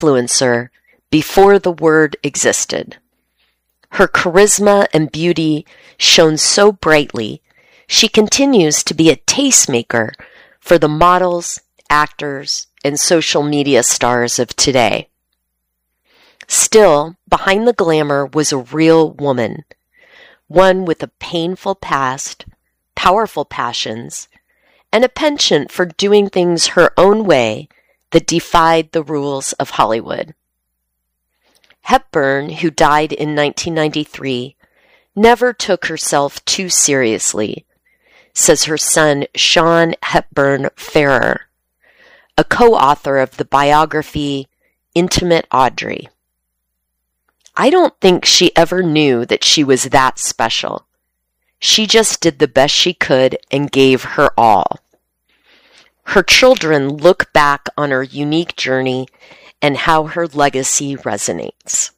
influencer before the word existed. Her charisma and beauty shone so brightly, she continues to be a tastemaker for the models, actors, and social media stars of today. Still, behind the glamour was a real woman, one with a painful past, powerful passions, and a penchant for doing things her own way that defied the rules of Hollywood. Hepburn, who died in 1993, never took herself too seriously, says her son Sean Hepburn Farrer, a co-author of the biography Intimate Audrey. I don't think she ever knew that she was that special. She just did the best she could and gave her all. Her children look back on her unique journey and how her legacy resonates.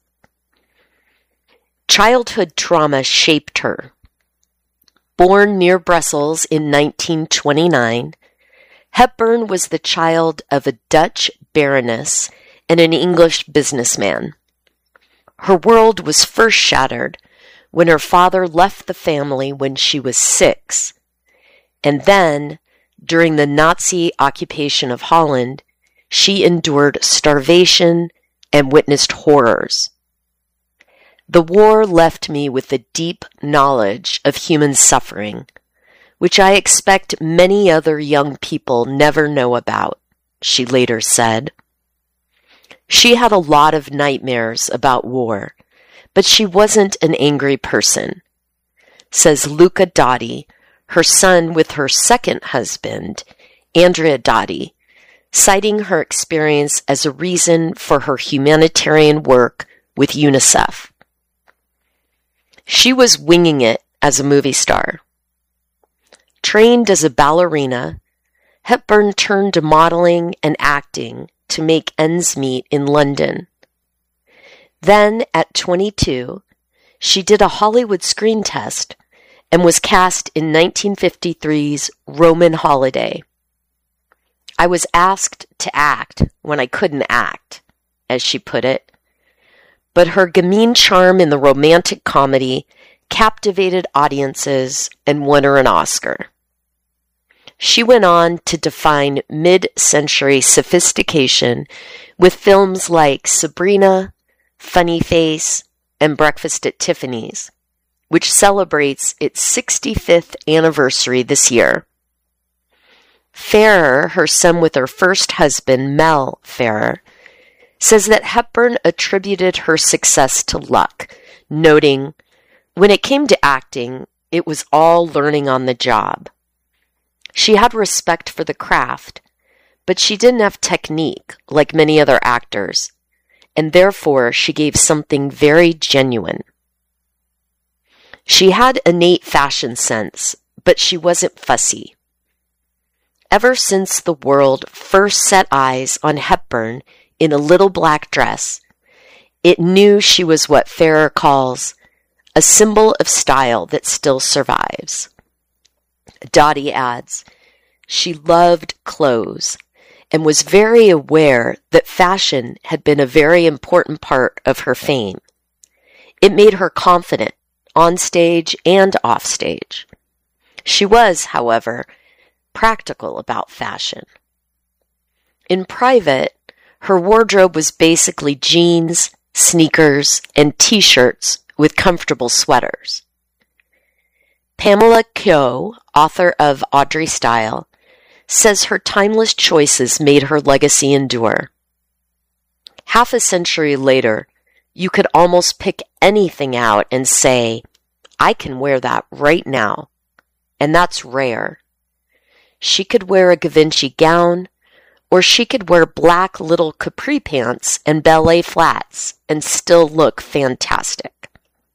Childhood trauma shaped her. Born near Brussels in 1929, Hepburn was the child of a Dutch baroness and an English businessman. Her world was first shattered when her father left the family when she was 6, and then, during the Nazi occupation of Holland, she endured starvation and witnessed horrors. The war left me with a deep knowledge of human suffering, which I expect many other young people never know about, she later said. She had a lot of nightmares about war, but she wasn't an angry person, says Luca Dotti, her son with her second husband, Andrea Dotti, citing her experience as a reason for her humanitarian work with UNICEF. She was winging it as a movie star. Trained as a ballerina, Hepburn turned to modeling and acting to make ends meet in London. Then, at 22, she did a Hollywood screen test and was cast in 1953's Roman Holiday. I was asked to act when I couldn't act, as she put it, but her gamine charm in the romantic comedy captivated audiences and won her an Oscar. She went on to define mid-century sophistication with films like Sabrina, Funny Face, and Breakfast at Tiffany's, which celebrates its 65th anniversary this year. Farrer, her son with her first husband, Mel Farrer, says that Hepburn attributed her success to luck, noting, "When it came to acting, it was all learning on the job. She had respect for the craft, but she didn't have technique like many other actors, and therefore she gave something very genuine. She had innate fashion sense, but she wasn't fussy. Ever since the world first set eyes on Hepburn in a little black dress, it knew she was what Farrer calls a symbol of style that still survives." Dotti adds, "She loved clothes and was very aware that fashion had been a very important part of her fame. It made her confident on stage and off stage. She was, however, practical about fashion. In private, her wardrobe was basically jeans, sneakers, and t-shirts with comfortable sweaters." Pamela Kyo, author of Audrey Style, says her timeless choices made her legacy endure. Half a century later, you could almost pick anything out and say, "I can wear that right now," and that's rare. She could wear a Givenchy gown, or she could wear black little capri pants and ballet flats and still look fantastic.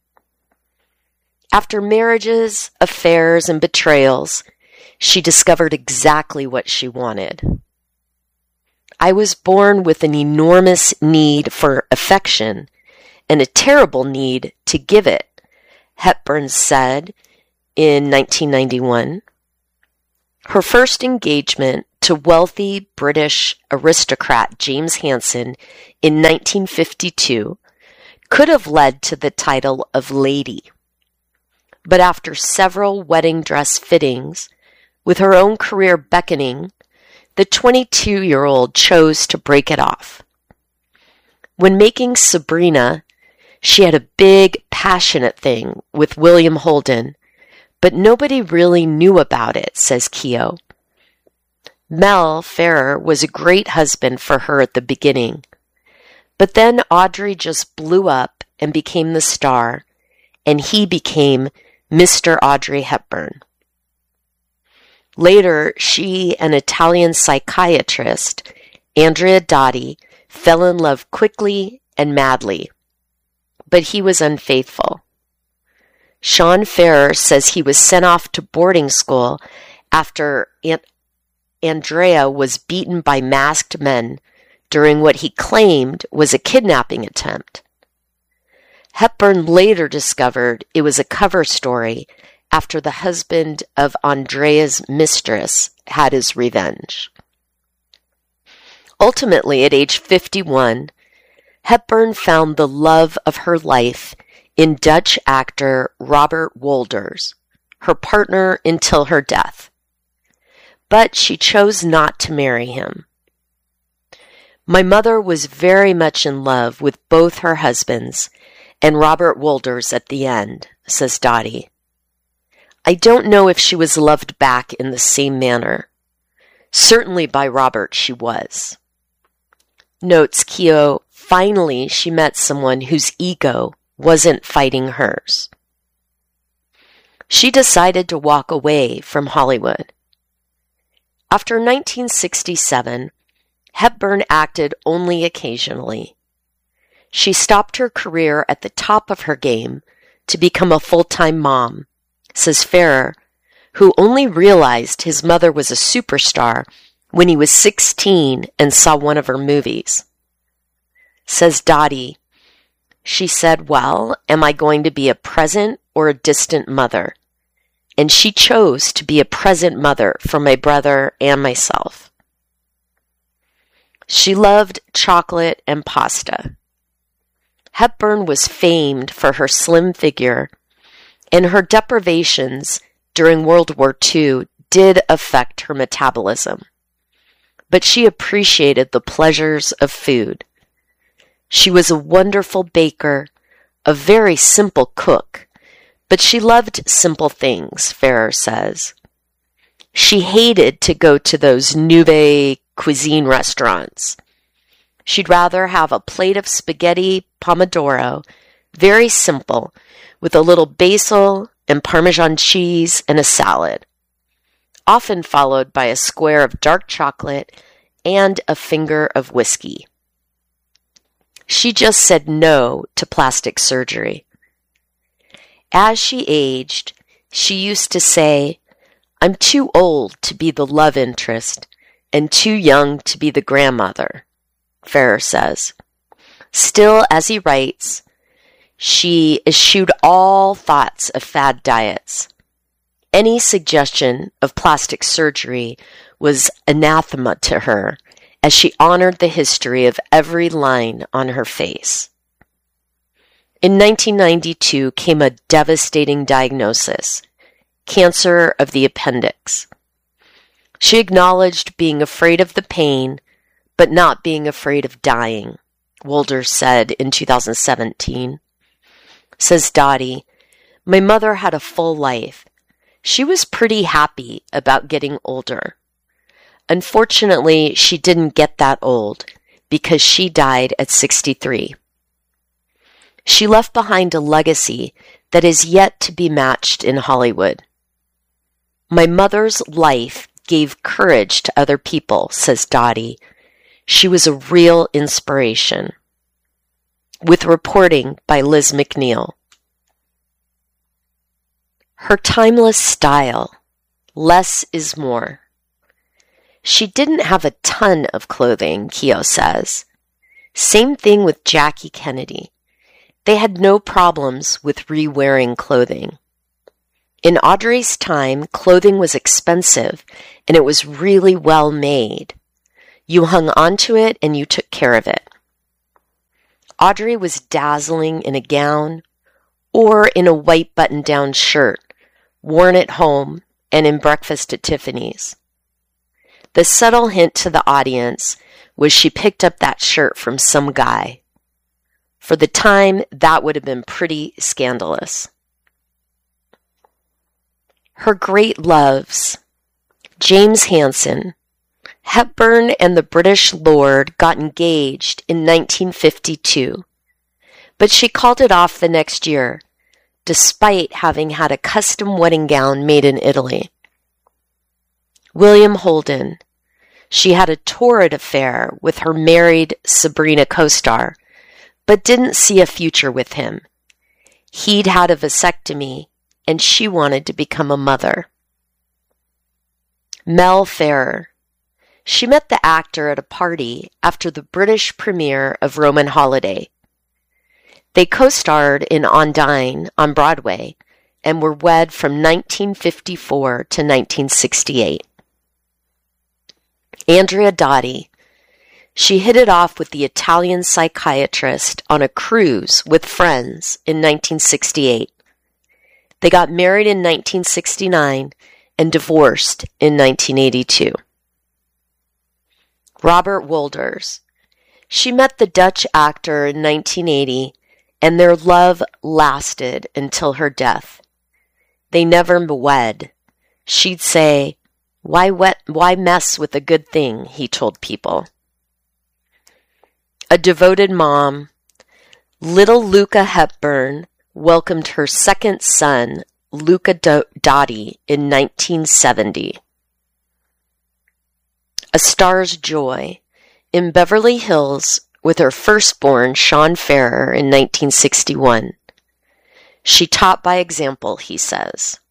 After marriages, affairs, and betrayals, she discovered exactly what she wanted. "I was born with an enormous need for affection and a terrible need to give it," Hepburn said in 1991. Her first engagement to wealthy British aristocrat James Hansen in 1952 could have led to the title of Lady. But after several wedding dress fittings, with her own career beckoning, the 22-year-old chose to break it off. When making Sabrina, she had a big, passionate thing with William Holden, but nobody really knew about it, says Keogh. Mel Ferrer was a great husband for her at the beginning, but then Audrey just blew up and became the star, and he became Mr. Audrey Hepburn. Later, she and Italian psychiatrist Andrea Dotti fell in love quickly and madly, but he was unfaithful. Sean Ferrer says he was sent off to boarding school after Andrea was beaten by masked men during what he claimed was a kidnapping attempt. Hepburn later discovered it was a cover story after the husband of Andrea's mistress had his revenge. Ultimately, at age 51, Hepburn found the love of her life in Dutch actor Robert Wolders, her partner until her death. But she chose not to marry him. My mother was very much in love with both her husbands and Robert Wolders at the end, says Dotti. I don't know if she was loved back in the same manner. Certainly by Robert she was. Notes Keogh, finally she met someone whose ego wasn't fighting hers. She decided to walk away from Hollywood. After 1967, Hepburn acted only occasionally. She stopped her career at the top of her game to become a full-time mom, says Ferrer, who only realized his mother was a superstar when he was 16 and saw one of her movies. Says Dotti, she said, well, am I going to be a present or a distant mother? And she chose to be a present mother for my brother and myself. She loved chocolate and pasta. Hepburn was famed for her slim figure, and her deprivations during World War II did affect her metabolism. But she appreciated the pleasures of food. She was a wonderful baker, a very simple cook, but she loved simple things, Ferrer says. She hated to go to those nouvelle cuisine restaurants. She'd rather have a plate of spaghetti pomodoro, very simple, with a little basil and Parmesan cheese and a salad, often followed by a square of dark chocolate and a finger of whiskey. She just said no to plastic surgery. As she aged, she used to say, I'm too old to be the love interest and too young to be the grandmother, Ferrer says. Still, as he writes, she eschewed all thoughts of fad diets. Any suggestion of plastic surgery was anathema to her, as she honored the history of every line on her face. In 1992 came a devastating diagnosis, cancer of the appendix. She acknowledged being afraid of the pain, but not being afraid of dying, Wolders said in 2017. Says Dotti, my mother had a full life. She was pretty happy about getting older. Unfortunately, she didn't get that old because she died at 63. She left behind a legacy that is yet to be matched in Hollywood. My mother's life gave courage to other people, says Dotti. She was a real inspiration. With reporting by Liz McNeil. Her timeless style. Less is more. She didn't have a ton of clothing, Keogh says. Same thing with Jackie Kennedy. They had no problems with re-wearing clothing. In Audrey's time, clothing was expensive, and it was really well made. You hung onto it, and you took care of it. Audrey was dazzling in a gown or in a white button-down shirt, worn at home and in Breakfast at Tiffany's. The subtle hint to the audience was she picked up that shirt from some guy. For the time, that would have been pretty scandalous. Her great loves. James Hansen. Hepburn and the British lord got engaged in 1952, but she called it off the next year, despite having had a custom wedding gown made in Italy. William Holden. She had a torrid affair with her married Sabrina co-star, but didn't see a future with him. He'd had a vasectomy, and she wanted to become a mother. Mel Ferrer. She met the actor at a party after the British premiere of Roman Holiday. They co-starred in Ondine on Broadway and were wed from 1954 to 1968. Andrea Dotti. She hit it off with the Italian psychiatrist on a cruise with friends in 1968. They got married in 1969 and divorced in 1982. Robert Wolders. She met the Dutch actor in 1980, and their love lasted until her death. They never wed. She'd say, why mess with a good thing, he told people. A devoted mom, little Luca Hepburn welcomed her second son, Luca Dotti, in 1970. A Star's Joy. In Beverly Hills with her firstborn, Sean Ferrer, in 1961. She taught by example, he says.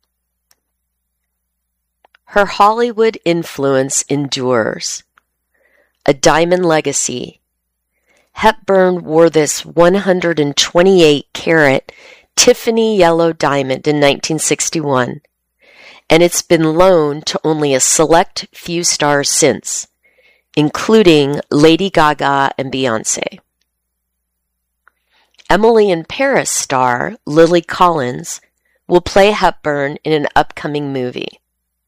Her Hollywood influence endures. A diamond legacy. Hepburn wore this 128-carat Tiffany yellow diamond in 1961, and it's been loaned to only a select few stars since, including Lady Gaga and Beyoncé. Emily in Paris star Lily Collins will play Hepburn in an upcoming movie.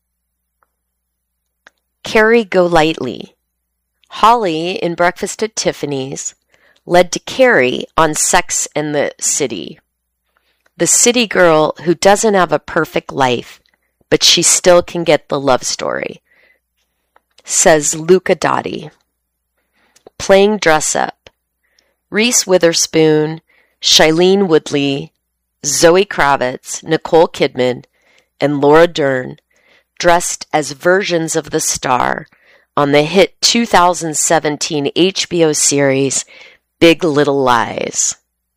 Carrie Golightly. Holly in Breakfast at Tiffany's led to Carrie on Sex and the City. The city girl who doesn't have a perfect life, but she still can get the love story, says Luca Dotti. Playing dress-up. Reese Witherspoon, Shailene Woodley, Zoe Kravitz, Nicole Kidman, and Laura Dern dressed as versions of the star on the hit 2017 HBO series Big Little Lies.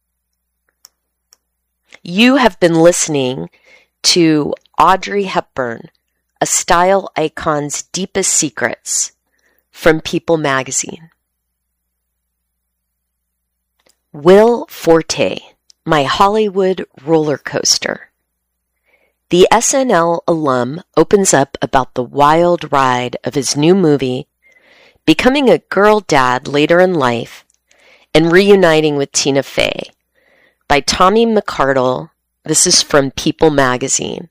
You have been listening to Audrey Hepburn, a style icon's deepest secrets, from People magazine. Will Forte, my Hollywood roller coaster. The SNL alum opens up about the wild ride of his new movie, becoming a girl dad later in life, and reuniting with Tina Fey. By Tommy McCardle. This is from People magazine.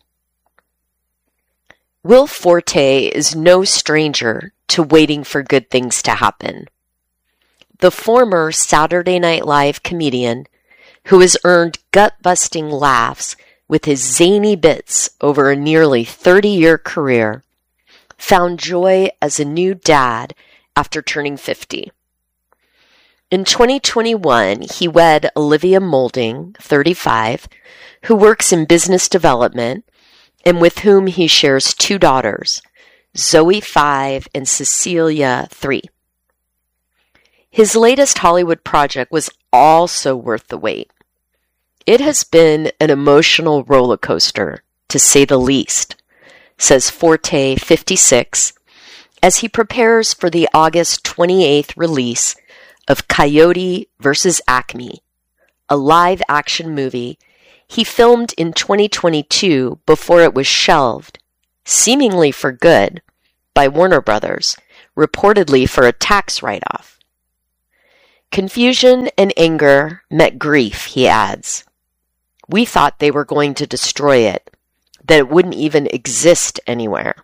Will Forte is no stranger to waiting for good things to happen. The former Saturday Night Live comedian, who has earned gut-busting laughs with his zany bits over a nearly 30-year career, found joy as a new dad after turning 50. In 2021, he wed Olivia Moulding, 35, who works in business development and with whom he shares two daughters, Zoe, 5, and Cecilia, 3. His latest Hollywood project was also worth the wait. It has been an emotional roller coaster, to say the least, says Forte, 56, as he prepares for the August 28th release of Coyote vs. Acme, a live-action movie he filmed in 2022 before it was shelved, seemingly for good, by Warner Brothers, reportedly for a tax write-off. Confusion and anger met grief, he adds. We thought they were going to destroy it, that it wouldn't even exist anywhere.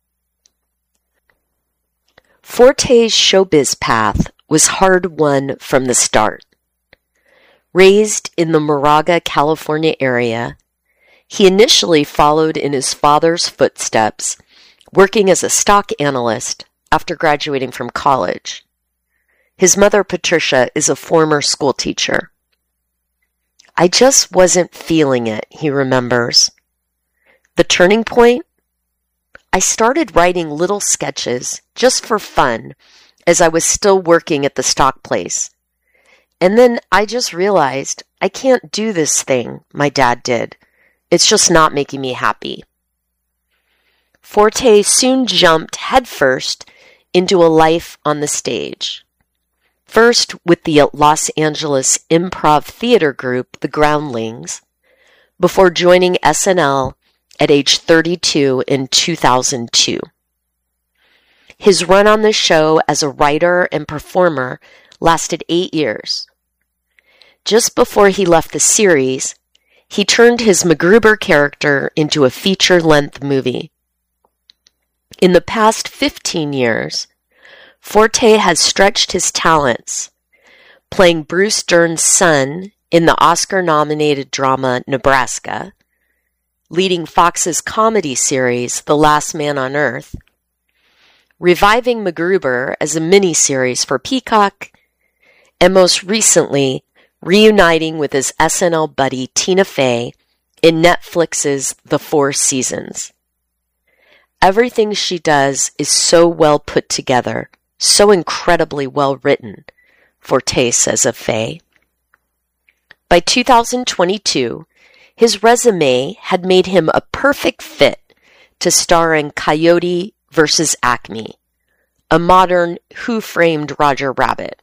Forte's showbiz path was hard-won from the start. Raised in the Moraga, California area, he initially followed in his father's footsteps, working as a stock analyst after graduating from college. His mother, Patricia, is a former school teacher. I just wasn't feeling it, he remembers. The turning point? I started writing little sketches just for fun as I was still working at the stock place. And then I just realized I can't do this thing my dad did. It's just not making me happy. Forte soon jumped headfirst into a life on the stage. First with the Los Angeles improv theater group, The Groundlings, before joining SNL at age 32 in 2002. His run on the show as a writer and performer lasted 8 years. Just before he left the series, he turned his MacGruber character into a feature-length movie. In the past 15 years, Forte has stretched his talents, playing Bruce Dern's son in the Oscar-nominated drama Nebraska, leading Fox's comedy series The Last Man on Earth, reviving MacGruber as a miniseries for Peacock, and most recently, reuniting with his SNL buddy Tina Fey in Netflix's The Four Seasons. Everything she does is so well put together, so incredibly well written, Forte says of Fey. By 2022, his resume had made him a perfect fit to star in Coyote vs. Acme, a modern Who Framed Roger Rabbit.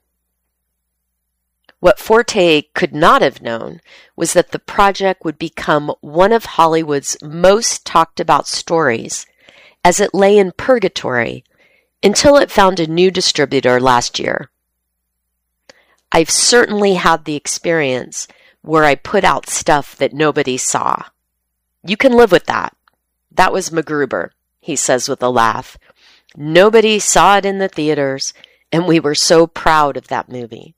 What Forte could not have known was that the project would become one of Hollywood's most talked about stories as it lay in purgatory until it found a new distributor last year. I've certainly had the experience where I put out stuff that nobody saw. You can live with that. That was MacGruber, he says with a laugh. Nobody saw it in the theaters, and we were so proud of that movie.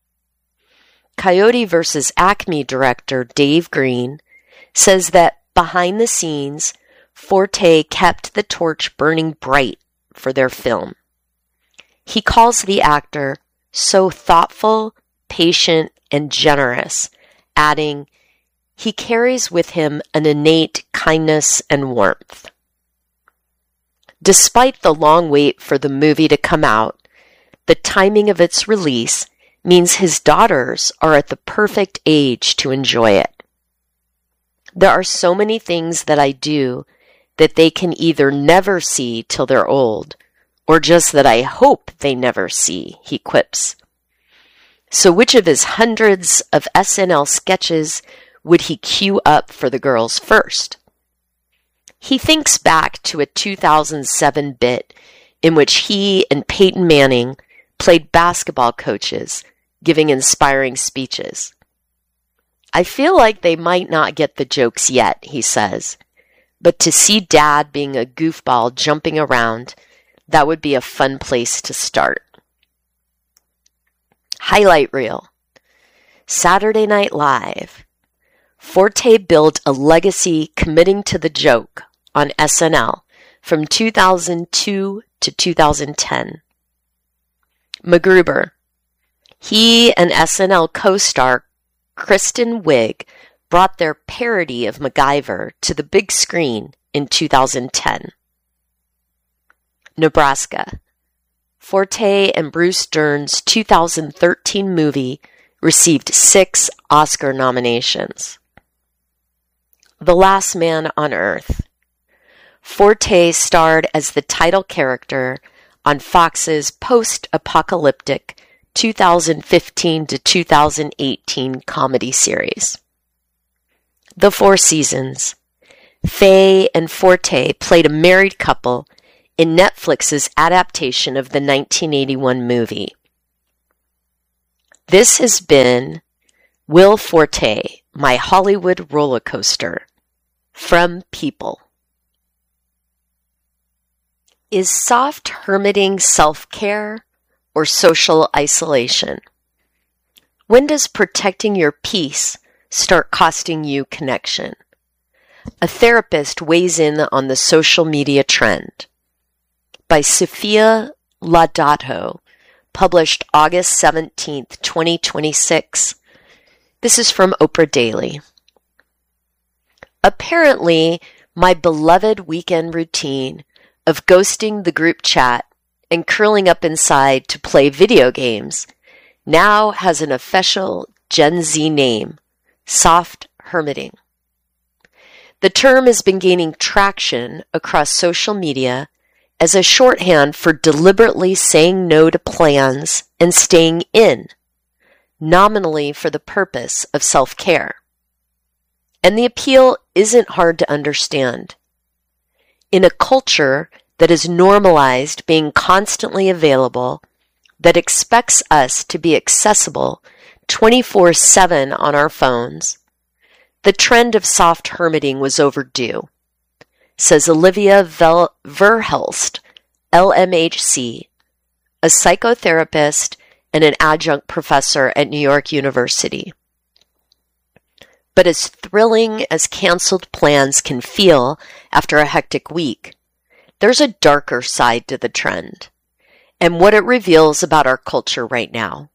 Coyote vs. Acme director Dave Green says that behind the scenes, Forte kept the torch burning bright for their film. He calls the actor so thoughtful, patient, and generous, adding, he carries with him an innate kindness and warmth. Despite the long wait for the movie to come out, the timing of its release means his daughters are at the perfect age to enjoy it. There are so many things that I do that they can either never see till they're old, or just that I hope they never see, he quips. So which of his hundreds of SNL sketches would he cue up for the girls first? He thinks back to a 2007 bit in which he and Peyton Manning played basketball coaches, giving inspiring speeches. I feel like they might not get the jokes yet, he says, but to see Dad being a goofball jumping around, that would be a fun place to start. Highlight reel. Saturday Night Live. Forte built a legacy committing to the joke on SNL from 2002 to 2010. MacGruber. He and SNL co-star Kristen Wiig brought their parody of MacGyver to the big screen in 2010. Nebraska. Forte and Bruce Dern's 2013 movie received 6 Oscar nominations. The Last Man on Earth. Forte starred as the title character on Fox's post-apocalyptic 2015 to 2018 comedy series. The Four Seasons. Faye and Forte played a married couple in Netflix's adaptation of the 1981 movie. This has been Will Forte, My Hollywood Roller Coaster, from People. Is soft hermiting self-care or social isolation? When does protecting your peace start costing you connection? A therapist weighs in on the social media trend. By Sophia Laudato, published August 17th, 2026. This is from Oprah Daily. Apparently, my beloved weekend routine of ghosting the group chat and curling up inside to play video games now has an official Gen Z name, soft hermiting. The term has been gaining traction across social media as a shorthand for deliberately saying no to plans and staying in, nominally for the purpose of self-care. And the appeal isn't hard to understand. In a culture that has normalized being constantly available, that expects us to be accessible 24/7 on our phones, the trend of soft hermiting was overdue, says Olivia Verhelst, LMHC, a psychotherapist and an adjunct professor at New York University. But as thrilling as canceled plans can feel after a hectic week, there's a darker side to the trend and what it reveals about our culture right now.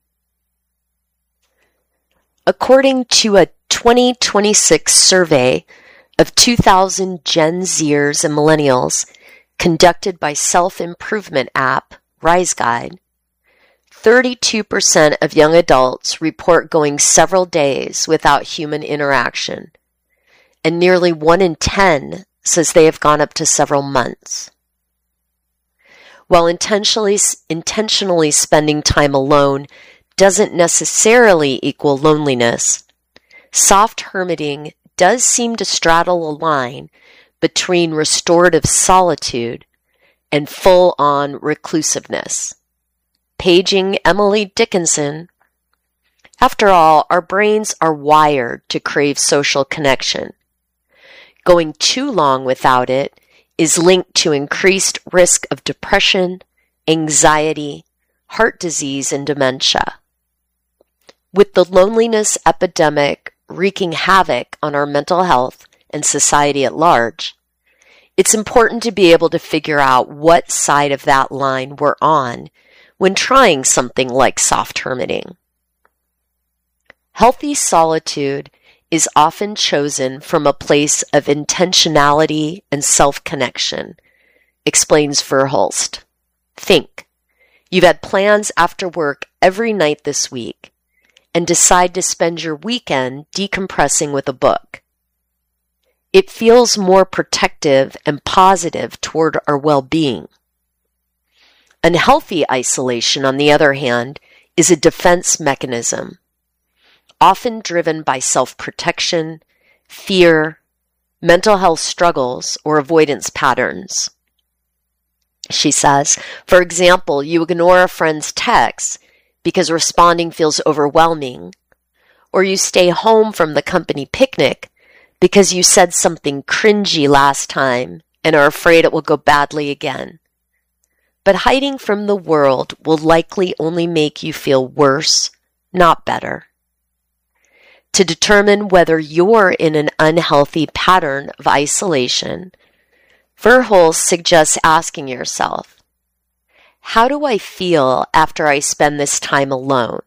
According to a 2026 survey of 2,000 Gen Zers and Millennials conducted by self-improvement app Rise Guide, 32% of young adults report going several days without human interaction, and nearly 1 in 10 says they have gone up to several months. While intentionally spending time alone doesn't necessarily equal loneliness, soft hermiting does seem to straddle a line between restorative solitude and full-on reclusiveness. Paging Emily Dickinson, after all, our brains are wired to crave social connection. Going too long without it is linked to increased risk of depression, anxiety, heart disease, and dementia. With the loneliness epidemic wreaking havoc on our mental health and society at large, it's important to be able to figure out what side of that line we're on when trying something like soft hermiting. Healthy solitude is often chosen from a place of intentionality and self-connection, explains Verhulst. Think, you've had plans after work every night this week and decide to spend your weekend decompressing with a book. It feels more protective and positive toward our well-being. Unhealthy isolation, on the other hand, is a defense mechanism, often driven by self-protection, fear, mental health struggles, or avoidance patterns. She says, for example, you ignore a friend's text because responding feels overwhelming, or you stay home from the company picnic because you said something cringy last time and are afraid it will go badly again. But hiding from the world will likely only make you feel worse, not better. To determine whether you're in an unhealthy pattern of isolation, Verhulst suggests asking yourself, how do I feel after I spend this time alone?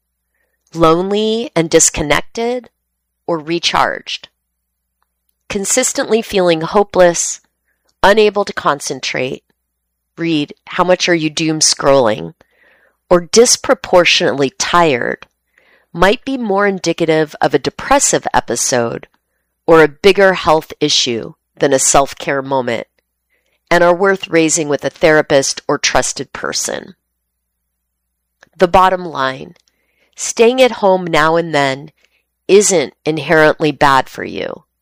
Lonely and disconnected, or recharged? Consistently feeling hopeless, unable to concentrate, read how much are you doom scrolling, or disproportionately tired might be more indicative of a depressive episode or a bigger health issue than a self-care moment, and are worth raising with a therapist or trusted person. The bottom line, staying at home now and then isn't inherently bad for you.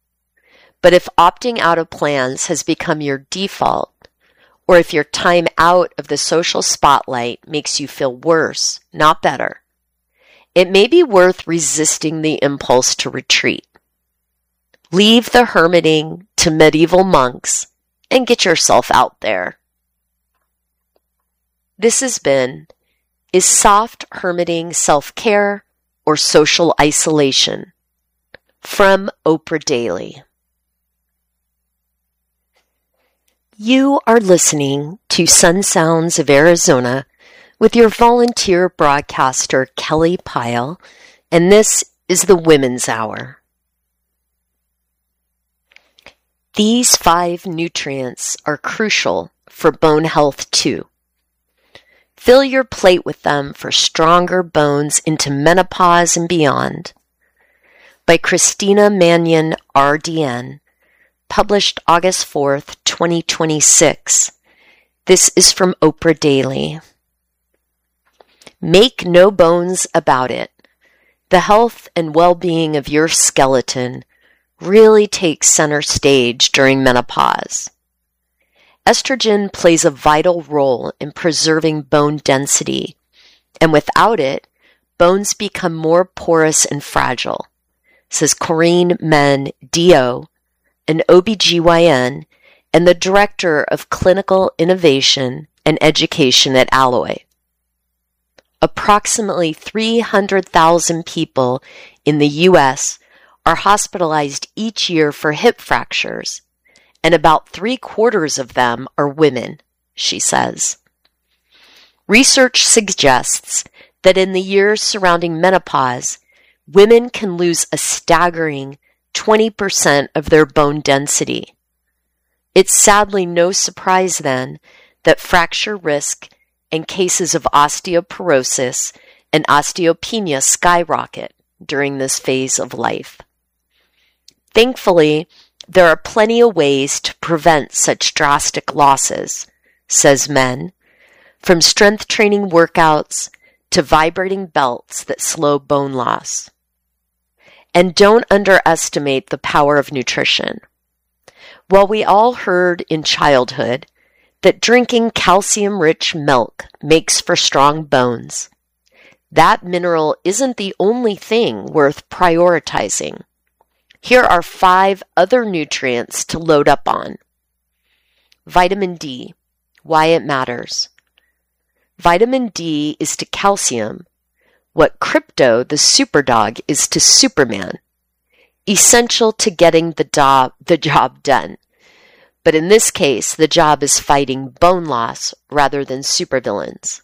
But if opting out of plans has become your default, or if your time out of the social spotlight makes you feel worse, not better, it may be worth resisting the impulse to retreat. Leave the hermiting to medieval monks and get yourself out there. This has been, is soft hermiting self-care or social isolation? From Oprah Daily. You are listening to Sun Sounds of Arizona with your volunteer broadcaster, Kelly Pyle, and this is the Women's Hour. These 5 nutrients are crucial for bone health too. Fill your plate with them for stronger bones into menopause and beyond. By Christina Mannion, RDN, published August 4th, 2026. This is from Oprah Daily. Make no bones about it. The health and well-being of your skeleton really takes center stage during menopause. Estrogen plays a vital role in preserving bone density, and without it, bones become more porous and fragile, says Corinne Men, DO, an OBGYN and the Director of Clinical Innovation and Education at Alloy. Approximately 300,000 people in the U.S. are hospitalized each year for hip fractures, and about 3/4 of them are women, she says. Research suggests that in the years surrounding menopause, women can lose a staggering 20% of their bone density. It's sadly no surprise then that fracture risk and cases of osteoporosis and osteopenia skyrocket during this phase of life. Thankfully, there are plenty of ways to prevent such drastic losses, says Men, from strength training workouts to vibrating belts that slow bone loss. And don't underestimate the power of nutrition. While we all heard in childhood that drinking calcium-rich milk makes for strong bones, that mineral isn't the only thing worth prioritizing. Here are 5 other nutrients to load up on. Vitamin D, why it matters. Vitamin D is to calcium what Krypto, the superdog, is to Superman, essential to getting the job done. But in this case, the job is fighting bone loss rather than supervillains.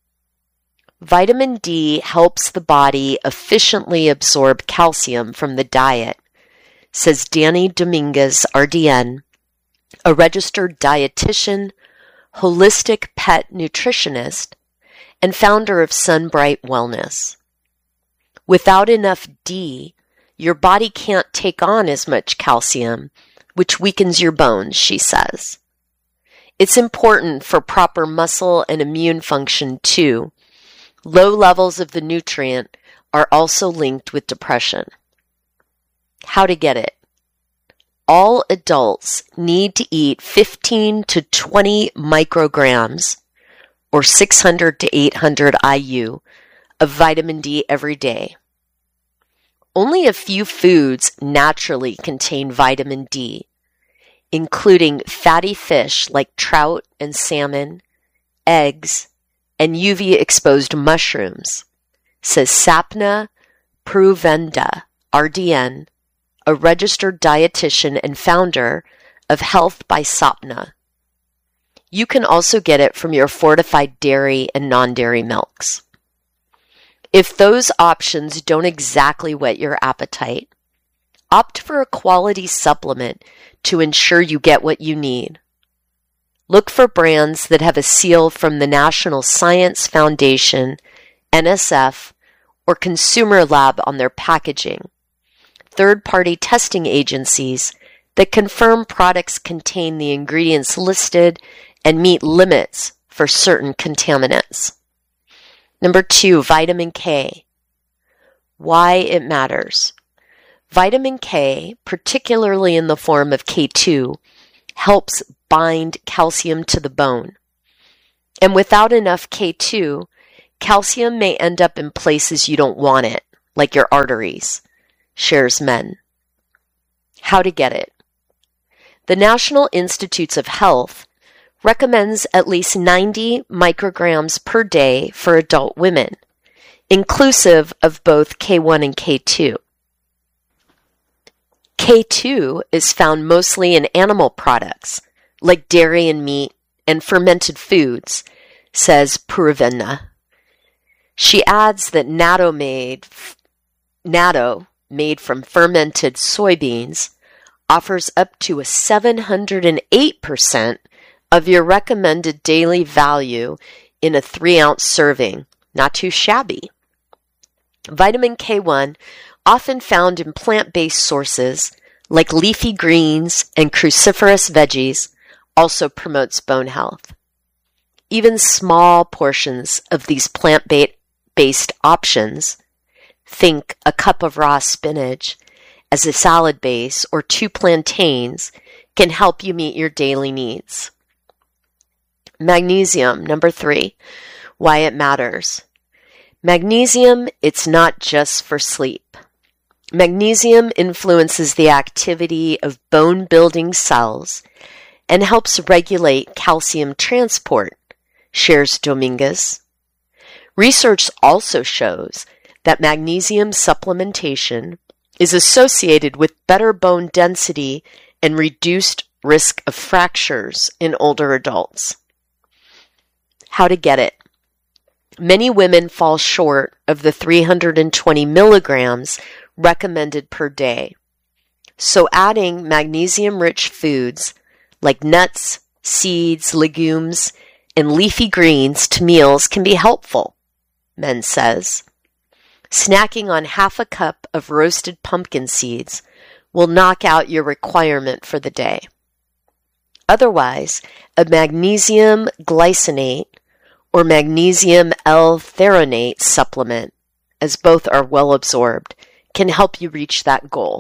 Vitamin D helps the body efficiently absorb calcium from the diet, says Danny Dominguez, RDN, a registered dietitian, holistic pet nutritionist, and founder of Sunbright Wellness. Without enough D, your body can't take on as much calcium, which weakens your bones, she says. It's important for proper muscle and immune function too. Low levels of the nutrient are also linked with depression. How to get it? All adults need to eat 15 to 20 micrograms or 600 to 800 IU of vitamin D every day. Only a few foods naturally contain vitamin D, including fatty fish like trout and salmon, eggs, and UV-exposed mushrooms, says Sapna Pruvenda, RDN, a registered dietitian and founder of Health by Sapna. You can also get it from your fortified dairy and non-dairy milks. If those options don't exactly whet your appetite, opt for a quality supplement to ensure you get what you need. Look for brands that have a seal from the National Science Foundation, NSF, or Consumer Lab on their packaging. Third-party testing agencies that confirm products contain the ingredients listed and meet limits for certain contaminants. Number 2, vitamin K. Why it matters. Vitamin K, particularly in the form of K2, helps bind calcium to the bone. And without enough K2, calcium may end up in places you don't want it, like your arteries, shares Men. How to get it. The National Institutes of Health recommends at least 90 micrograms per day for adult women, inclusive of both K1 and K2. K2 is found mostly in animal products, like dairy and meat and fermented foods, says Puravenna. She adds that natto made from fermented soybeans offers up to a 708% of your recommended daily value in a 3-ounce serving. Not too shabby. Vitamin K1, often found in plant-based sources like leafy greens and cruciferous veggies, also promotes bone health. Even small portions of these plant-based options, think a cup of raw spinach as a salad base or 2 plantains, can help you meet your daily needs. Magnesium, number 3, why it matters. Magnesium, it's not just for sleep. Magnesium influences the activity of bone-building cells and helps regulate calcium transport, shares Dominguez. Research also shows that magnesium supplementation is associated with better bone density and reduced risk of fractures in older adults. How to get it. Many women fall short of the 320 milligrams recommended per day. So adding magnesium-rich foods like nuts, seeds, legumes, and leafy greens to meals can be helpful, Men says. Snacking on half a cup of roasted pumpkin seeds will knock out your requirement for the day. Otherwise, a magnesium glycinate or magnesium L-threonate supplement, as both are well absorbed, can help you reach that goal.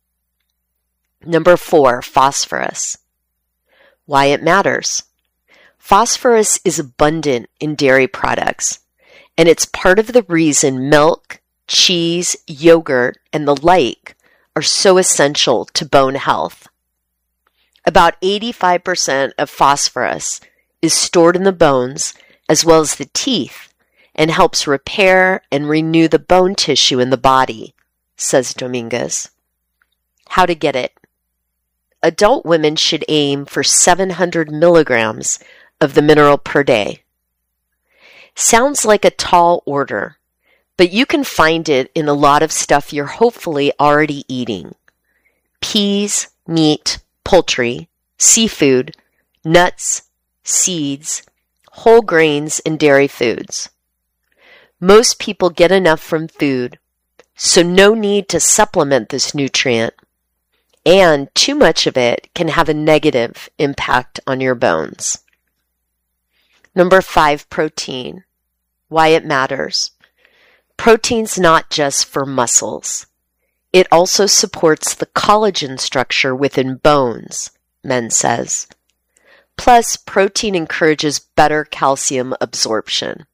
Number 4, phosphorus. Why it matters. Phosphorus is abundant in dairy products, and it's part of the reason milk, cheese, yogurt, and the like are so essential to bone health. About 85% of phosphorus is stored in the bones as well as the teeth and helps repair and renew the bone tissue in the body, says Dominguez. How to get it. Adult women should aim for 700 milligrams of the mineral per day. Sounds like a tall order, but you can find it in a lot of stuff you're hopefully already eating. Peas, meat, poultry, seafood, nuts, seeds, whole grains, and dairy foods. Most people get enough from food, so no need to supplement this nutrient, and too much of it can have a negative impact on your bones. Number 5, protein. Why it matters. Protein's not just for muscles. It also supports the collagen structure within bones, Men says. Plus, protein encourages better calcium absorption.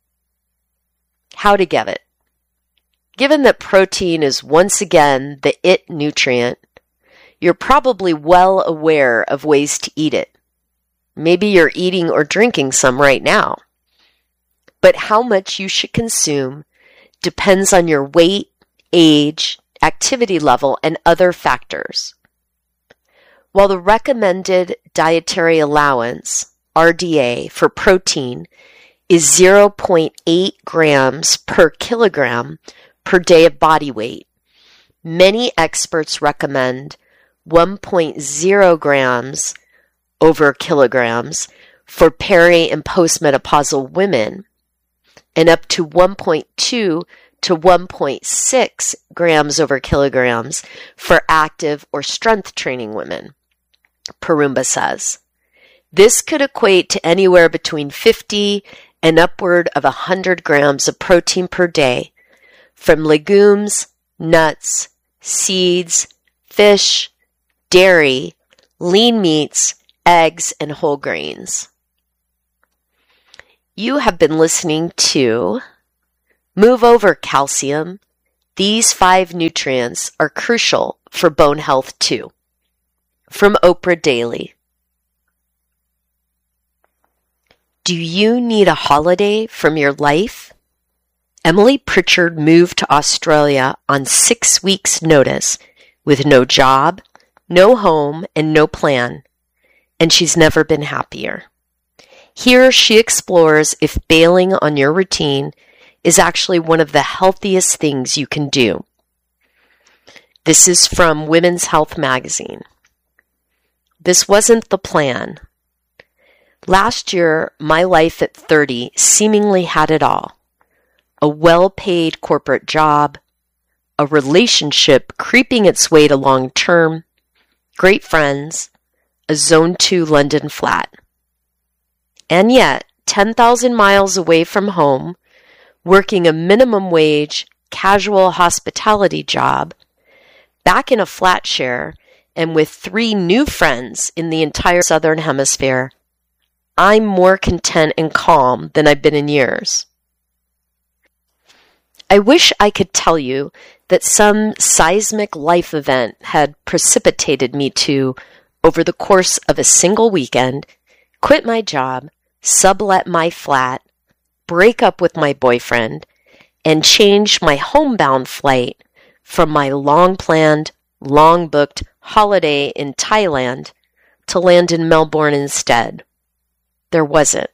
How to get it. Given that protein is once again the it nutrient, you're probably well aware of ways to eat it. Maybe you're eating or drinking some right now. But how much you should consume depends on your weight, age, activity level, and other factors. While the recommended dietary allowance, RDA, for protein is 0.8 grams per kilogram per day of body weight, many experts recommend 1.0 grams over kilograms for peri- and postmenopausal women, and up to 1.2 to 1.6 grams over kilograms for active or strength training women, Parumba says. This could equate to anywhere between 50 and upward of 100 grams of protein per day from legumes, nuts, seeds, fish, dairy, lean meats, eggs, and whole grains. You have been listening to Move Over Calcium. These 5 nutrients are crucial for bone health too. From Oprah Daily. Do you need a holiday from your life? Emily Pritchard moved to Australia on 6 weeks' notice with no job, no home, and no plan, and she's never been happier. Here she explores if bailing on your routine is actually one of the healthiest things you can do. This is from Women's Health magazine. This wasn't the plan. Last year, my life at 30 seemingly had it all. A well-paid corporate job, a relationship creeping its way to long-term, great friends, a Zone 2 London flat. And yet, 10,000 miles away from home, working a minimum wage, casual hospitality job, back in a flat share, and with 3 new friends in the entire Southern Hemisphere, I'm more content and calm than I've been in years. I wish I could tell you that some seismic life event had precipitated me to, over the course of a single weekend, quit my job, sublet my flat, break up with my boyfriend, and change my homebound flight from my long-planned, long-booked holiday in Thailand to land in Melbourne instead. There wasn't.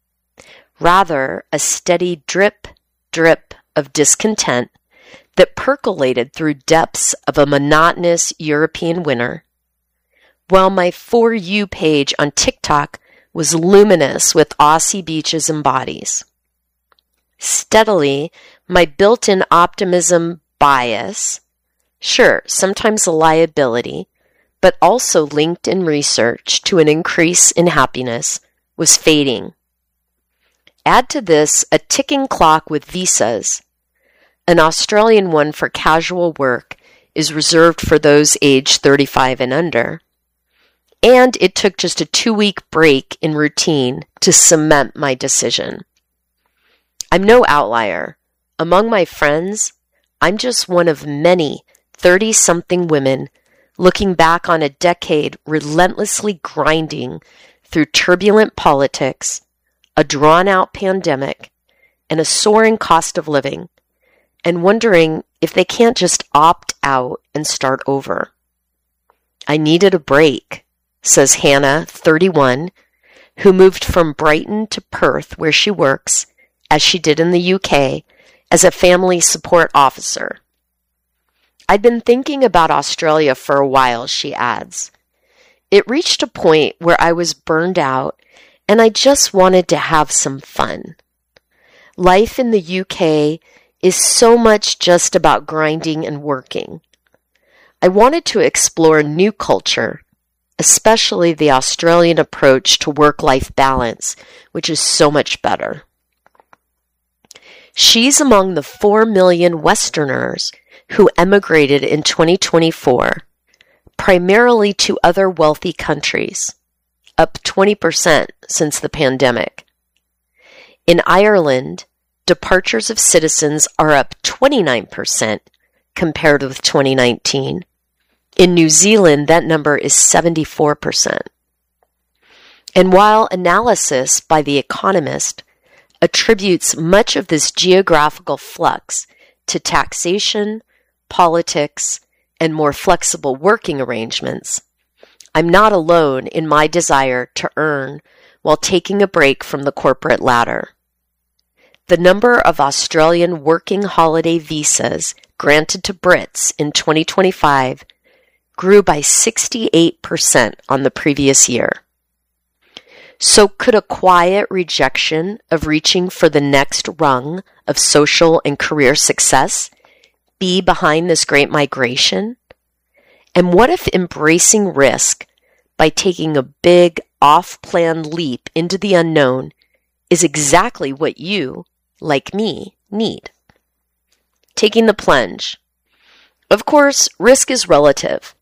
Rather, a steady drip, drip of discontent that percolated through depths of a monotonous European winter, while my For You page on TikTok was luminous with Aussie beaches and bodies. Steadily, my built-in optimism bias, sure, sometimes a liability, but also linked in research to an increase in happiness, was fading. Add to this a ticking clock with visas. An Australian one for casual work is reserved for those aged 35 and under. And it took just a 2-week break in routine to cement my decision. I'm no outlier. Among my friends, I'm just one of many 30-something women looking back on a decade relentlessly grinding through turbulent politics, a drawn-out pandemic, and a soaring cost of living, and wondering if they can't just opt out and start over. I needed a break, says Hannah, 31, who moved from Brighton to Perth, where she works, as she did in the UK, as a family support officer. I'd been thinking about Australia for a while, she adds. It reached a point where I was burned out and I just wanted to have some fun. Life in the UK is so much just about grinding and working. I wanted to explore a new culture, especially the Australian approach to work-life balance, which is so much better. She's among the 4 million Westerners who emigrated in 2024, primarily to other wealthy countries, up 20% since the pandemic. In Ireland, departures of citizens are up 29% compared with 2019. In New Zealand, that number is 74%. And while analysis by The Economist attributes much of this geographical flux to taxation, politics, and more flexible working arrangements, I'm not alone in my desire to earn while taking a break from the corporate ladder. The number of Australian working holiday visas granted to Brits in 2025 grew by 68% on the previous year. So could a quiet rejection of reaching for the next rung of social and career success be behind this great migration? And what if embracing risk by taking a big off-plan leap into the unknown is exactly what you, like me, need? Taking the plunge. Of course, risk is relative.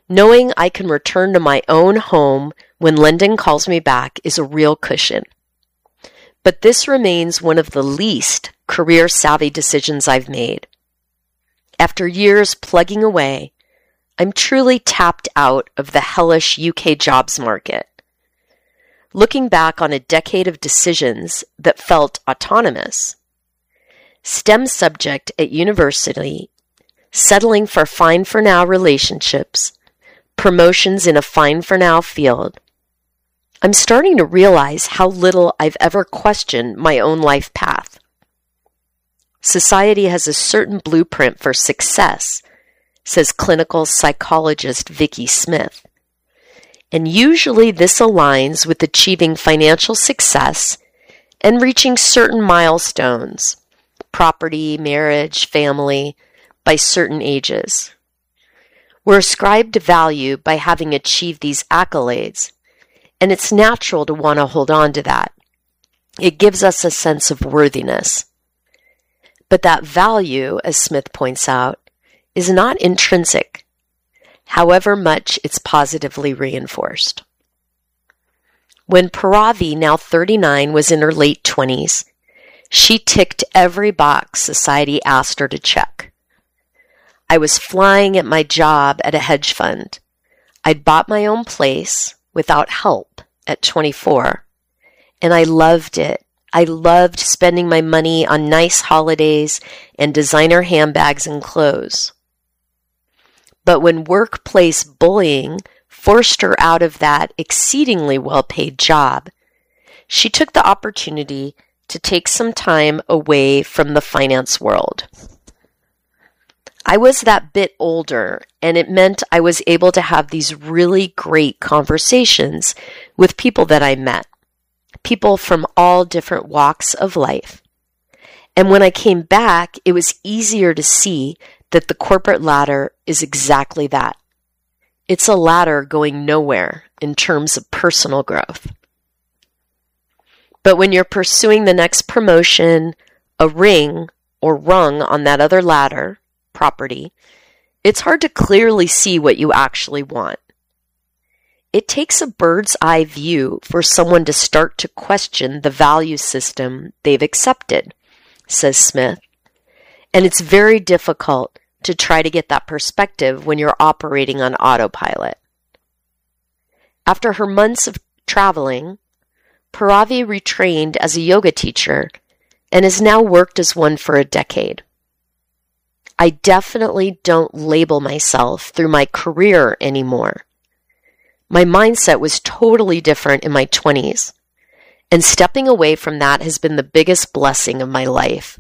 Knowing I can return to my own home when Lendon calls me back is a real cushion. But this remains one of the least career-savvy decisions I've made. After years plugging away, I'm truly tapped out of the hellish UK jobs market. Looking back on a decade of decisions that felt autonomous, STEM subject at university, settling for fine-for-now relationships, promotions in a fine-for-now field, I'm starting to realize how little I've ever questioned my own life path. Society has a certain blueprint for success, says clinical psychologist Vicki Smith. And usually this aligns with achieving financial success and reaching certain milestones, property, marriage, family, by certain ages. We're ascribed value by having achieved these accolades, and it's natural to want to hold on to that. It gives us a sense of worthiness. But that value, as Smith points out, is not intrinsic, however much it's positively reinforced. When Paravi, now 39, was in her late 20s, she ticked every box society asked her to check. I was flying at my job at a hedge fund. I'd bought my own place without help at 24, and I loved it. I loved spending my money on nice holidays and designer handbags and clothes. But when workplace bullying forced her out of that exceedingly well-paid job, she took the opportunity to take some time away from the finance world. I was that bit older, and it meant I was able to have these really great conversations with people that I met, people from all different walks of life. And when I came back, it was easier to see that the corporate ladder is exactly that. It's a ladder going nowhere in terms of personal growth. But when you're pursuing the next promotion, a ring or rung on that other ladder, property, it's hard to clearly see what you actually want. It takes a bird's eye view for someone to start to question the value system they've accepted, says Smith. And it's very difficult to try to get that perspective when you're operating on autopilot. After her months of traveling, Paravi retrained as a yoga teacher and has now worked as one for a decade. I definitely don't label myself through my career anymore. My mindset was totally different in my 20s, and stepping away from that has been the biggest blessing of my life.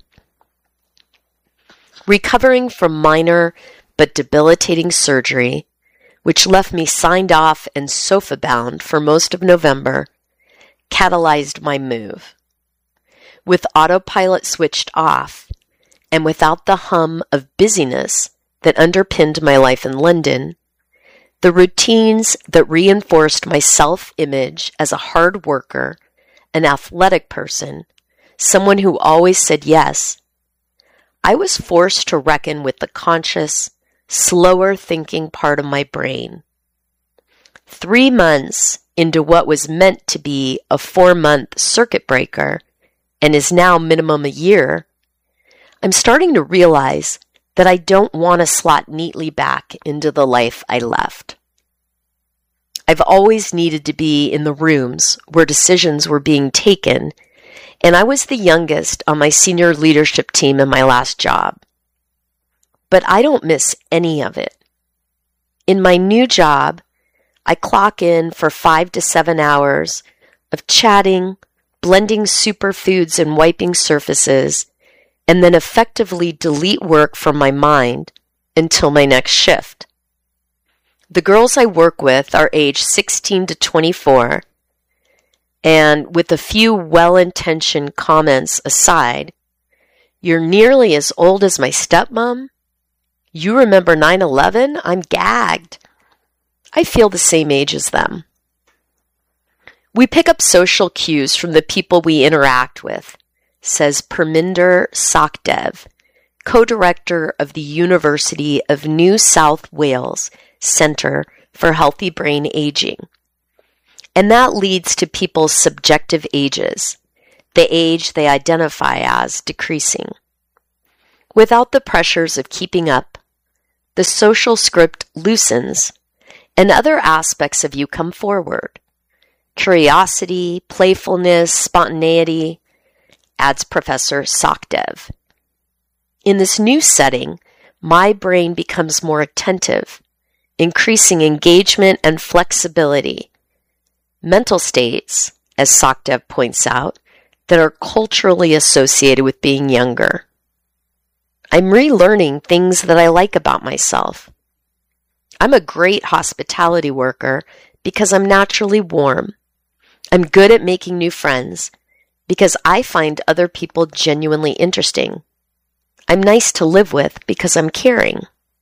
Recovering from minor but debilitating surgery, which left me signed off and sofa-bound for most of November, catalyzed my move. With autopilot switched off, and without the hum of busyness that underpinned my life in London, the routines that reinforced my self-image as a hard worker, an athletic person, someone who always said yes, I was forced to reckon with the conscious, slower thinking part of my brain. 3 months into what was meant to be a 4-month circuit breaker and is now minimum a year, I'm starting to realize that I don't want to slot neatly back into the life I left. I've always needed to be in the rooms where decisions were being taken, and I was the youngest on my senior leadership team in my last job. But I don't miss any of it. In my new job, I clock in for 5 to 7 hours of chatting, blending superfoods and wiping surfaces, and then effectively delete work from my mind until my next shift. The girls I work with are aged 16 to 24, and with a few well-intentioned comments aside, "You're nearly as old as my stepmom? You remember 9/11? I'm gagged." I feel the same age as them. We pick up social cues from the people we interact with, says Parminder Sachdev, co-director of the University of New South Wales Center for Healthy Brain Aging. And that leads to people's subjective ages, the age they identify as decreasing. Without the pressures of keeping up, the social script loosens and other aspects of you come forward. Curiosity, playfulness, spontaneity, adds Professor Sachdev. In this new setting, my brain becomes more attentive, increasing engagement and flexibility. Mental states, as Sachdev points out, that are culturally associated with being younger. I'm relearning things that I like about myself. I'm a great hospitality worker because I'm naturally warm. I'm good at making new friends because I find other people genuinely interesting. I'm nice to live with because I'm caring.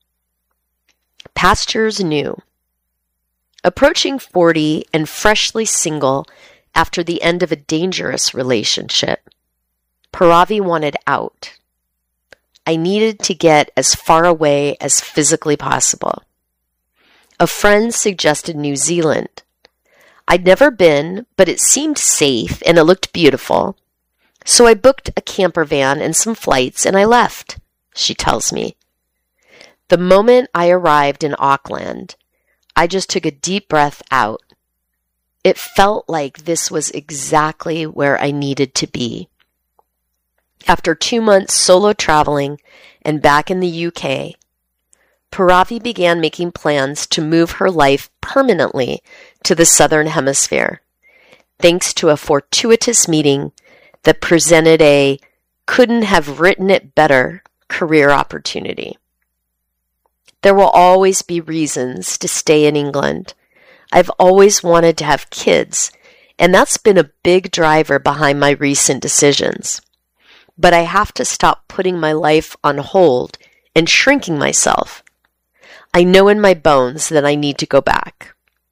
Pastures new. Approaching 40 and freshly single after the end of a dangerous relationship, Paravi wanted out. I needed to get as far away as physically possible. A friend suggested New Zealand. I'd never been, but it seemed safe and it looked beautiful. So I booked a camper van and some flights and I left, she tells me. The moment I arrived in Auckland, I just took a deep breath out. It felt like this was exactly where I needed to be. After 2 months solo traveling and back in the UK, Paravi began making plans to move her life permanently to the Southern Hemisphere, thanks to a fortuitous meeting that presented a couldn't have written it better career opportunity. There will always be reasons to stay in England. I've always wanted to have kids, and that's been a big driver behind my recent decisions. But I have to stop putting my life on hold and shrinking myself. I know in my bones that I need to go back.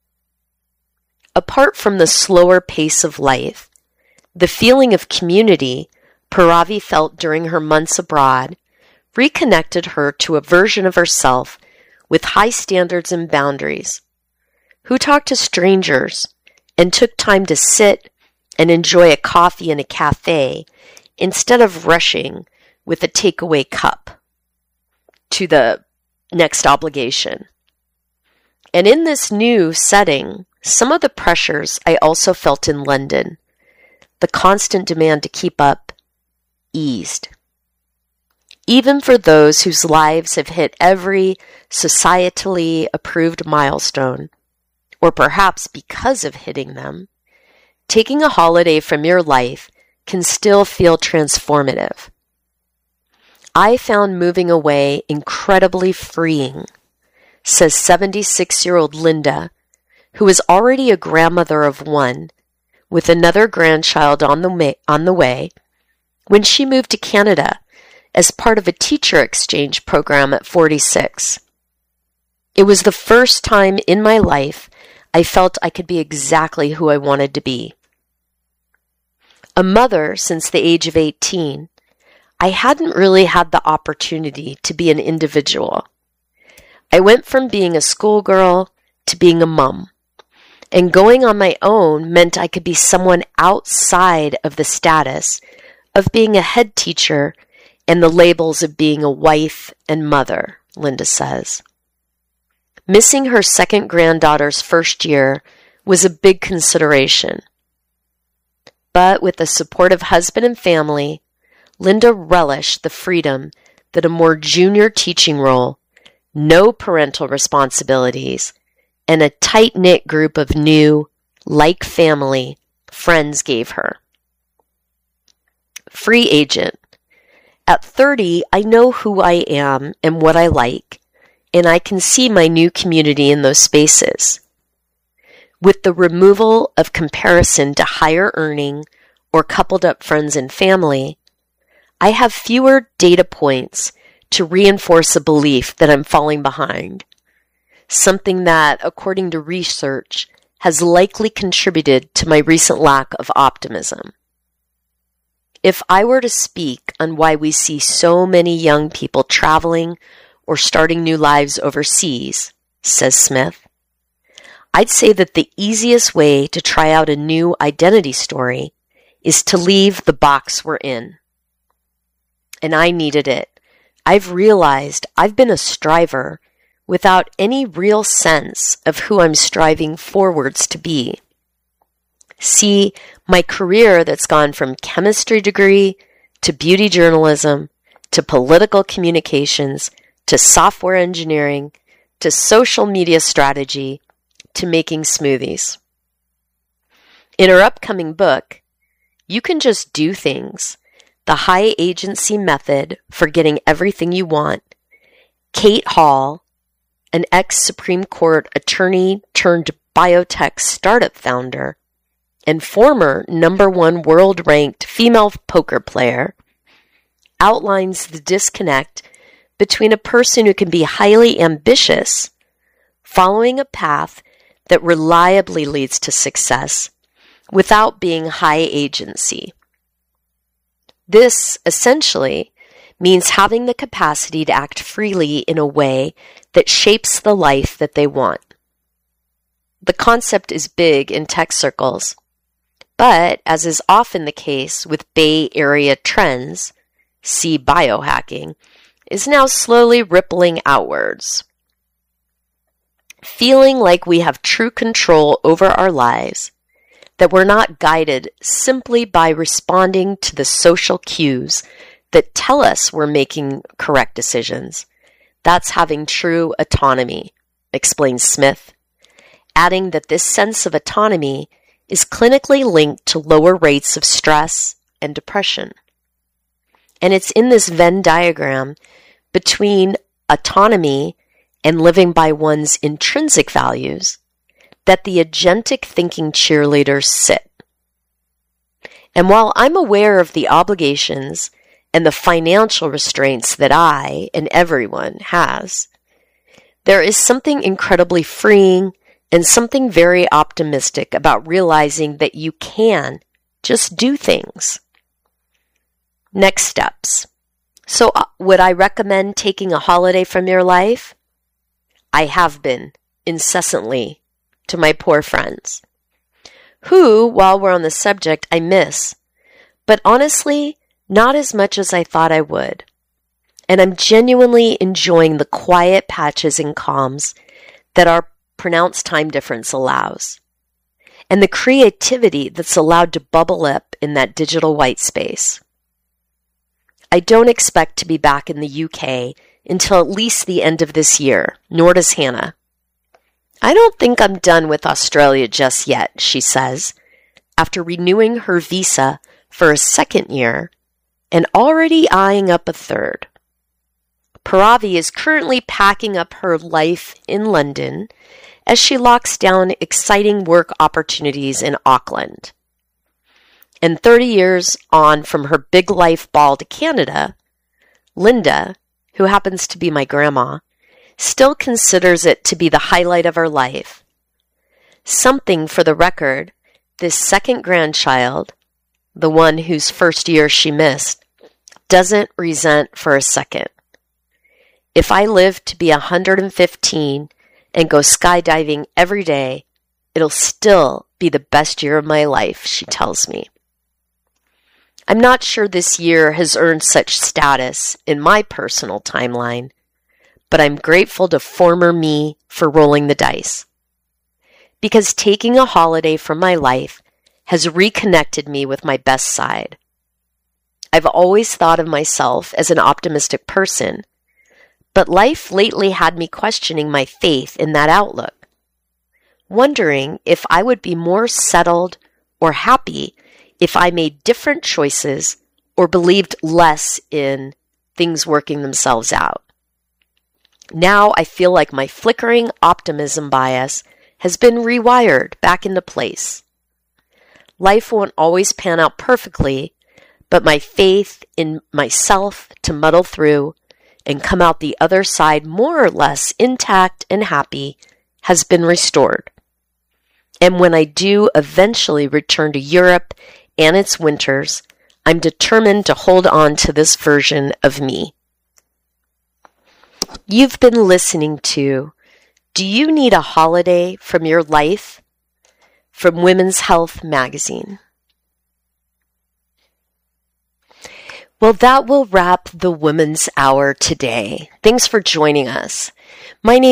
Apart from the slower pace of life, the feeling of community Paravi felt during her months abroad reconnected her to a version of herself with high standards and boundaries, who talked to strangers and took time to sit and enjoy a coffee in a cafe instead of rushing with a takeaway cup to the next obligation. And in this new setting, some of the pressures I also felt in London, the constant demand to keep up, eased. Even for those whose lives have hit every societally approved milestone, or perhaps because of hitting them, taking a holiday from your life can still feel transformative. I found moving away incredibly freeing, says 76-year-old Linda, who is already a grandmother of one, with another grandchild on the way, when she moved to Canada as part of a teacher exchange program at 46. It was the first time in my life I felt I could be exactly who I wanted to be. A mother since the age of 18, I hadn't really had the opportunity to be an individual. I went from being a schoolgirl to being a mom, and going on my own meant I could be someone outside of the status of being a head teacher and the labels of being a wife and mother, Linda says. Missing her second granddaughter's first year was a big consideration. But with the support of husband and family, Linda relished the freedom that a more junior teaching role, no parental responsibilities, and a tight-knit group of new, like family, friends gave her. Free agent. At 30, I know who I am and what I like, and I can see my new community in those spaces. With the removal of comparison to higher earning or coupled up friends and family, I have fewer data points to reinforce a belief that I'm falling behind, something that, according to research, has likely contributed to my recent lack of optimism. If I were to speak on why we see so many young people traveling or starting new lives overseas, says Smith. I'd say that the easiest way to try out a new identity story is to leave the box we're in. And I needed it. I've realized I've been a striver without any real sense of who I'm striving forwards to be. See, my career that's gone from chemistry degree to beauty journalism to political communications to software engineering to social media strategy to making smoothies. In her upcoming book, You Can Just Do Things, The High Agency Method for Getting Everything You Want, Kate Hall, an ex-Supreme Court attorney turned biotech startup founder and former #1 world-ranked female poker player, outlines the disconnect between a person who can be highly ambitious, following a path that reliably leads to success, without being high agency. This, essentially, means having the capacity to act freely in a way that shapes the life that they want. The concept is big in tech circles, but as is often the case with Bay Area trends, see biohacking, is now slowly rippling outwards. Feeling like we have true control over our lives, that we're not guided simply by responding to the social cues that tell us we're making correct decisions. That's having true autonomy, explains Smith, adding that this sense of autonomy is clinically linked to lower rates of stress and depression. And it's in this Venn diagram between autonomy and living by one's intrinsic values that the agentic thinking cheerleaders sit. And while I'm aware of the obligations and the financial restraints that I and everyone has, there is something incredibly freeing and something very optimistic about realizing that you can just do things. Next steps. So would I recommend taking a holiday from your life? I have been, incessantly, to my poor friends, who, while we're on the subject, I miss, but honestly, not as much as I thought I would. And I'm genuinely enjoying the quiet patches and calms that our pronounced time difference allows, and the creativity that's allowed to bubble up in that digital white space. I don't expect to be back in the UK until at least the end of this year, nor does Hannah. I don't think I'm done with Australia just yet, she says, after renewing her visa for a second year and already eyeing up a third. Paravi is currently packing up her life in London as she locks down exciting work opportunities in Auckland. And 30 years on from her big life ball to Canada, Linda, who happens to be my grandma, still considers it to be the highlight of her life. Something, for the record, this second grandchild, the one whose first year she missed, doesn't resent for a second. If I live to be 115 and go skydiving every day, it'll still be the best year of my life, she tells me. I'm not sure this year has earned such status in my personal timeline, but I'm grateful to former me for rolling the dice. Because taking a holiday from my life has reconnected me with my best side. I've always thought of myself as an optimistic person, but life lately had me questioning my faith in that outlook, wondering if I would be more settled or happy if I made different choices or believed less in things working themselves out. Now I feel like my flickering optimism bias has been rewired back into place. Life won't always pan out perfectly, but my faith in myself to muddle through and come out the other side more or less intact and happy has been restored. And when I do eventually return to Europe and its winters, I'm determined to hold on to this version of me. You've been listening to Do you need a holiday from your life? From Women's Health magazine. Well, that will wrap the Women's Hour today. Thanks for joining us. My name